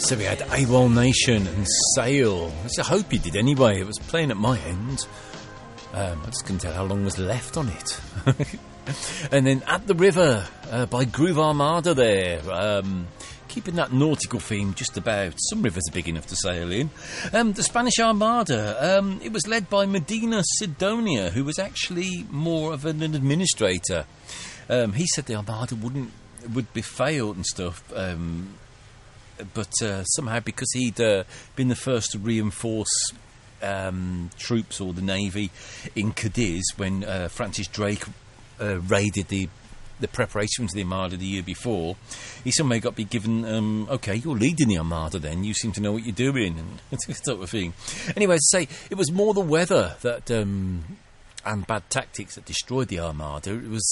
So we had AWOL Nation and Sail. I hope you did anyway. It was playing at my end. I just couldn't tell how long was left on it. And then At the River by Groove Armada there. Keeping that nautical theme just about. Some rivers are big enough to sail in. The Spanish Armada, it was led by Medina Sidonia, who was actually more of an administrator. He said the Armada would be failed and stuff, but somehow because he'd been the first to reinforce troops or the Navy in Cadiz when Francis Drake raided the preparation for the Armada the year before, he somehow got to be given, OK, you're leading the Armada then, you seem to know what you're doing, and that sort of thing. Anyway, as I say, it was more the weather that and bad tactics that destroyed the Armada. It was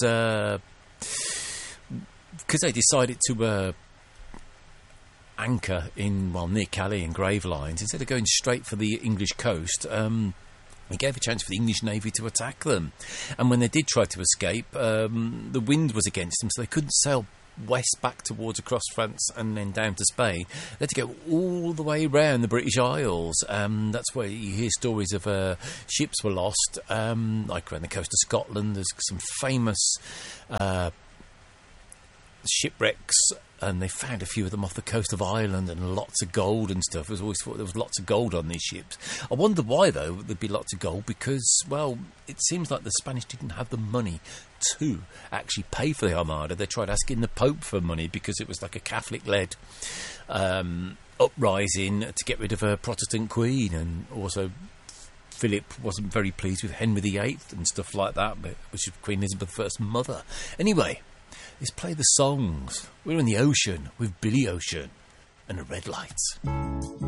because they decided to anchor near Calais and Gravelines, instead of going straight for the English coast. He gave a chance for the English Navy to attack them. And when they did try to escape, the wind was against them, so they couldn't sail west back towards across France and then down to Spain. They had to go all the way around the British Isles. That's where you hear stories of ships were lost, like around the coast of Scotland. There's some famous shipwrecks, and they found a few of them off the coast of Ireland, and lots of gold and stuff. I was always thought there was lots of gold on these ships. I wonder why, though, there'd be lots of gold, because, well, it seems like the Spanish didn't have the money to actually pay for the Armada. They tried asking the Pope for money because it was like a Catholic-led uprising to get rid of a Protestant queen, and also Philip wasn't very pleased with Henry VIII and stuff like that, which is Queen Elizabeth I's mother. Anyway, let's play the songs. We're in the ocean with Billy Ocean and the Red Lights.